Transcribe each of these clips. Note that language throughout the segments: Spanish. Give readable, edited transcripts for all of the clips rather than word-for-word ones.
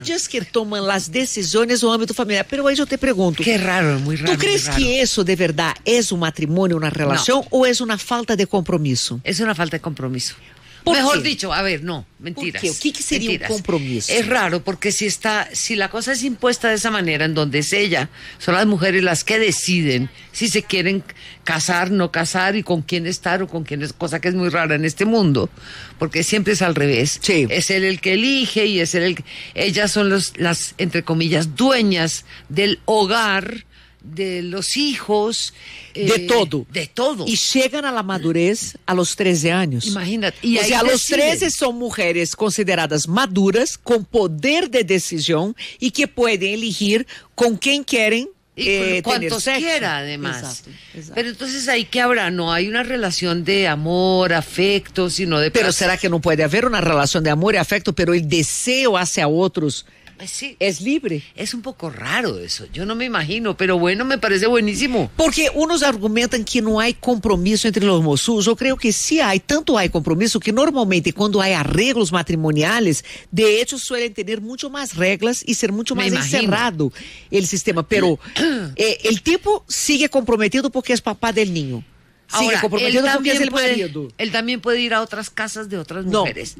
Ellas que toman las decisiones en el ámbito familiar. Pero ahí yo te pregunto. Qué raro, muy raro. ¿Tú crees que eso de verdad es un matrimonio, una relación, o es una falta de compromiso? Es una falta de compromiso. ¿Por Mejor qué? dicho, a ver, no, mentiras. ¿Por qué? ¿Qué sería mentiras. un compromiso? Es raro porque si la cosa es impuesta de esa manera, en donde es ella, son las mujeres las que deciden si se quieren casar, no casar y con quién estar o con quién es, cosa que es muy rara en este mundo, porque siempre es al revés. Sí. Es él el que elige y es él el que, ellas son las, entre comillas, dueñas del hogar, de los hijos, de todo. De todo. Y llegan a la madurez a los 13 años. Imagínate. Y o ahí sea, a los deciden. 13 son mujeres consideradas maduras, con poder de decisión y que pueden elegir con quién quieren y tener cuantos sexo. quiera, además. Exacto. Pero entonces ahí que habrá, no hay una relación de amor, afecto, sino de Pero ¿será que no puede haber una relación de amor y afecto, pero el deseo hacia otros sí, es libre? es un poco raro eso, yo no me imagino, pero bueno, me parece buenísimo. Porque unos argumentan que no hay compromiso entre los moços. Yo creo que sí hay, tanto hay compromiso que normalmente cuando hay arreglos matrimoniales, de hecho suelen tener mucho más reglas y ser mucho Me más imagino. encerrado el sistema. Pero el tipo sigue comprometido porque es papá del niño. Sigue Ahora, comprometido porque es el marido. él también puede ir a otras casas de otras No. mujeres.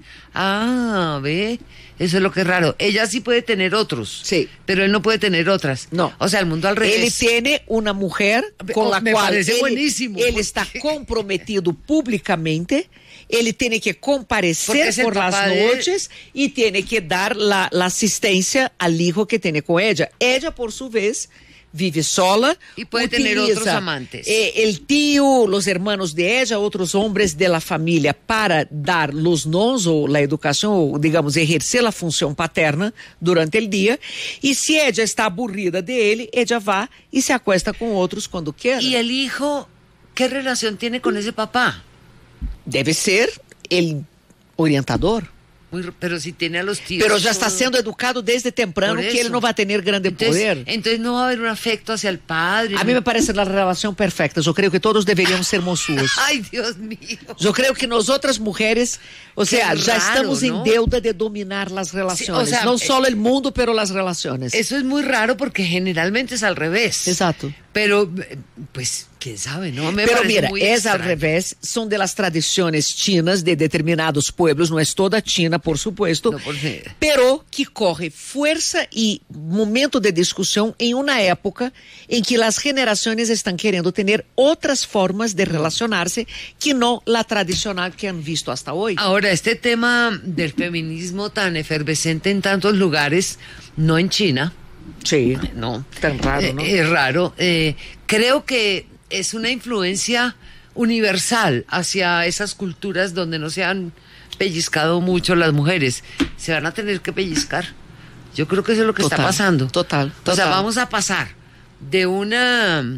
Ah, ve, eso es lo que es raro. Ella sí puede tener otros, Sí. pero él no puede tener otras. No. O sea, el mundo al Él revés. tiene una mujer con la Me cual parece él, buenísimo, él porque- está comprometido públicamente. Él tiene que Porque comparecer es el por las papá de él. noches y tiene que dar la asistencia al hijo que tiene con ella. Ella, por su vez, vive sola. Y puede tener otros amantes. El tío, los hermanos de ella, otros hombres de la familia para dar los nos o la educación, o, digamos, ejercer la función paterna durante el día. Y si ella está aburrida de él, ella va y se acuesta con otros cuando quiera. ¿Y el hijo qué relación tiene con ese papá? Debe ser el orientador. Pero si tiene a los tíos. Pero ya está siendo educado desde temprano Por que él eso. no va a tener grande poder. Entonces no va a haber un afecto hacia el padre. A mí me parece la relación perfecta. Yo creo que todos deberíamos ser moçuos. Ay, Dios mío. Yo creo que nosotras mujeres, o sea, ya raro, estamos ¿no? en deuda de dominar las relaciones. Sí, o sea, no solo el mundo, pero las relaciones. Eso es muy raro porque generalmente es al revés. Exacto. Pero, pues, quién sabe, ¿no? Me Pero parece mira, muy es al extraño. revés, son de las tradiciones chinas de determinados pueblos, no es toda China, por supuesto, No, porque- pero que corre fuerza y momento de discusión en una época en que las generaciones están queriendo tener otras formas de relacionarse que no la tradicional que han visto hasta hoy. Ahora, este tema del feminismo tan efervescente en tantos lugares, no en China, Sí, no. tan raro, ¿no? Es raro. Creo que es una influencia universal hacia esas culturas donde no se han pellizcado mucho las mujeres. Se van a tener que pellizcar. Yo creo que eso es lo que está pasando. Total. O sea, vamos a pasar de una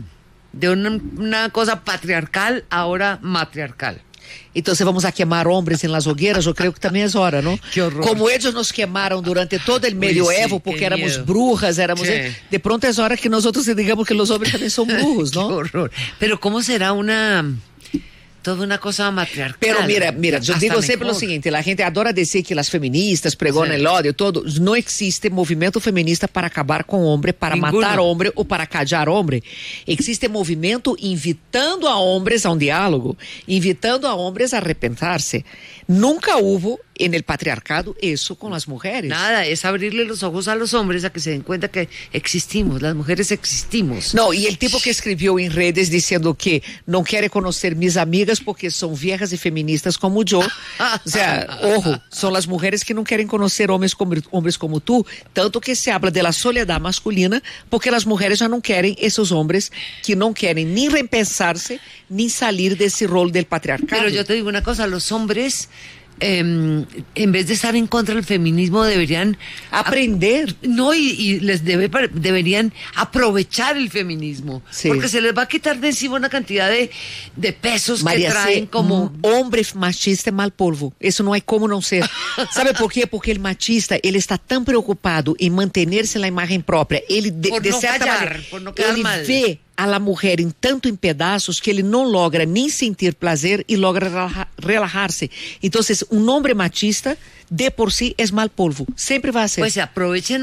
cosa patriarcal a ahora matriarcal. Entonces vamos a quemar hombres en las hogueras, yo creo que también es hora, ¿no? Qué horror. Como ellos nos quemaron durante todo el medioevo, sí, porque qué éramos miedo. brujas, éramos... Sí. De pronto es hora que nosotros digamos que los hombres también son brujos, ¿no? Qué horror. Pero ¿cómo será toda una cosa matriarcal? Pero mira, yo Hasta digo siempre lo mejor. siguiente, la gente adora decir que las feministas pregonan Sí. el odio, todo. No existe movimiento feminista para acabar con hombre, para Ninguno. matar hombre o para callar hombre. Existe movimiento invitando a hombres a un diálogo, invitando a hombres a repensarse. Nunca hubo en el patriarcado eso con las mujeres. Nada, es abrirle los ojos a los hombres a que se den cuenta que existimos, las mujeres existimos. No, y el tipo que escribió en redes diciendo que no quiere conocer mis amigas porque son viejas y feministas como yo. O sea, ojo, son las mujeres que no quieren conocer hombres como tú. Tanto que se habla de la soledad masculina porque las mujeres ya no quieren esos hombres que no quieren ni repensarse ni salir de ese rol del patriarcado. Pero yo te digo una cosa, los hombres, en vez de estar en contra del feminismo, deberían aprender. No, y deberían aprovechar el feminismo. Sí. Porque se les va a quitar de encima una cantidad de pesos María, que traen ser como... hombre machista es mal polvo. Eso no hay cómo no ser. ¿Sabe por qué? Porque el machista, él está tan preocupado en mantenerse en la imagen propia. Él, Por de no cierta fallar, manera, por no quedar él mal. ve a la mujer tanto em pedaços que ele não logra nem sentir prazer e logra relajar-se. Então, homem machista, de por sí, é mal polvo. Sempre vai ser. Pues aprovechen